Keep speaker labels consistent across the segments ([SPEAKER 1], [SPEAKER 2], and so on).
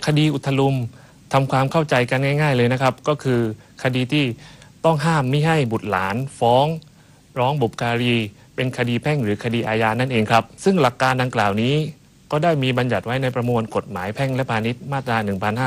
[SPEAKER 1] คดีอุทลุมทำความเข้าใจกันง่ายๆเลยนะครับก็คือคดีที่ต้องห้ามมิให้บุตรหลานฟ้องร้องบุพการีเป็นคดีแพ่งหรือคดีอาญานั่นเองครับซึ่งหลักการดังกล่าวนี้ก็ได้มีบัญญัติไว้ในประมวลกฎหมายแพ่งและพาณิชย์มาตรา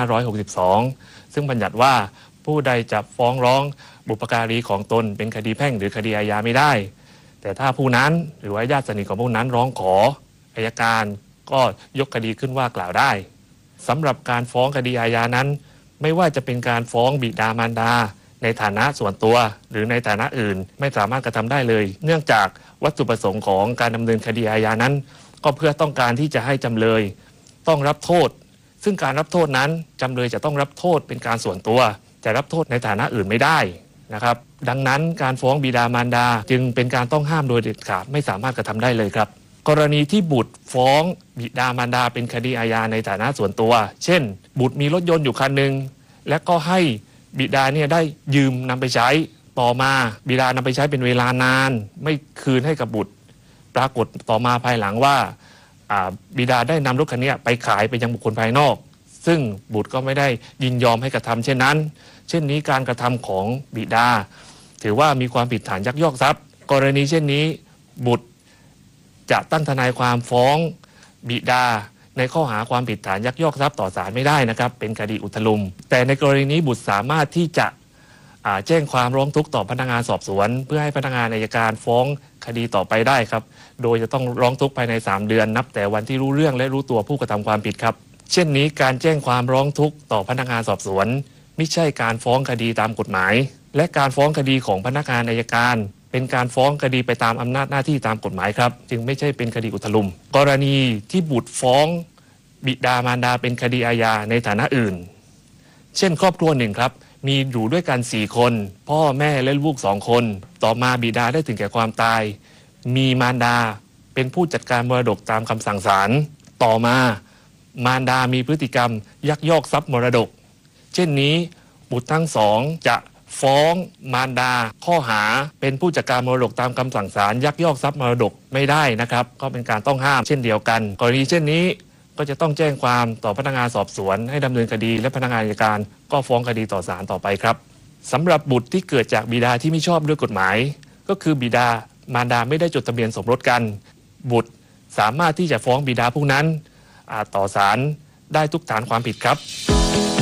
[SPEAKER 1] 1562 ซึ่งบัญญัติว่าผู้ใดจะฟ้องร้องบุพการีของตนเป็นคดีแพ่งหรือคดีอาญาไม่ได้แต่ถ้าผู้นั้นหรือว่าญาติสนิทของผู้นั้นร้องขออัยการก็ยกคดีขึ้นว่ากล่าวได้สำหรับการฟ้องคดีอาญานั้นไม่ว่าจะเป็นการฟ้องบิดามารดาในฐานะส่วนตัวหรือในฐานะอื่นไม่สามารถกระทำได้เลยเนื่องจากวัตถุประสงค์ของการดำเนินคดีอาญานั้นก็เพื่อต้องการที่จะให้จำเลยต้องรับโทษซึ่งการรับโทษนั้นจำเลยจะต้องรับโทษเป็นการส่วนตัวจะรับโทษในฐานะอื่นไม่ได้นะครับดังนั้นการฟ้องบิดามารดาจึงเป็นการต้องห้ามโดยเด็ดขาดไม่สามารถกระทำได้เลยครับกรณีที่บุตรฟ้องบิดามารดาเป็นคดีอาญาในฐานะส่วนตัวเช่นบุตรมีรถยนต์อยู่คันหนึ่งและก็ให้บิดาเนี่ยได้ยืมนำไปใช้ต่อมาบิดานำไปใช้เป็นเวลานานไม่คืนให้กับบุตรปรากฏต่อมาภายหลังว่าบิดาได้นำรถคันนี้ไปขายไปยังบุคคลภายนอกซึ่งบุตรก็ไม่ได้ยินยอมให้กระทำเช่นนั้นเช่นนี้การกระทำของบิดาถือว่ามีความผิดฐานยักยอกทรัพย์กรณีเช่นนี้บุตรจะตั้งทนายความฟ้องบิดาในข้อหาความผิดฐานยักยอกทรัพย์ต่อศาลไม่ได้นะครับเป็นคดีอุทลุมแต่ในกรณีนี้บุตรสามารถที่จะแจ้งความร้องทุกข์ต่อพนักงานสอบสวนเพื่อให้พนักงานอัยการฟ้องคดีต่อไปได้ครับโดยจะต้องร้องทุกข์ภายใน3 เดือนนับแต่วันที่รู้เรื่องและรู้ตัวผู้กระทำความผิดครับเช่นนี้การแจ้งความร้องทุกข์ต่อพนักงานสอบสวนไม่ใช่การฟ้องคดีตามกฎหมายและการฟ้องคดีของพนักงานอัยการเป็นการฟ้องคดีไปตามอำนาจหน้าที่ตามกฎหมายครับจึงไม่ใช่เป็นคดีอุทลุมกรณีที่บุตรฟ้องบิดามารดาเป็นคดีอาญาในฐานะอื่นเช่นครอบครัวหนึ่งครับมีอยู่ด้วยกัน4 คนพ่อแม่และลูก2 คนต่อมาบิดาได้ถึงแก่ความตายมีมารดาเป็นผู้จัดการมรดกตามคำสั่งศาลต่อมามารดามีพฤติกรรมยักยอกทรัพย์มรดกเช่นนี้บุตรทั้ง2จะฟ้องมารดาข้อหาเป็นผู้จัดการมรดกตามคำสั่งศาลยักยอกทรัพย์มรดกไม่ได้นะครับก็เป็นการต้องห้ามเช่นเดียวกันกรณีเช่นนี้ก็จะต้องแจ้งความต่อพนักงานสอบสวนให้ดำเนินคดีและพนักงานอัยการก็ฟ้องคดีต่อศาลต่อไปครับสำหรับบุตรที่เกิดจากบิดาที่ไม่ชอบด้วยกฎหมายก็คือบิดามารดาไม่ได้จดทะเบียนสมรสกันบุตรสามารถที่จะฟ้องบิดาผู้นั้นต่อศาลได้ทุกฐานความผิดครับ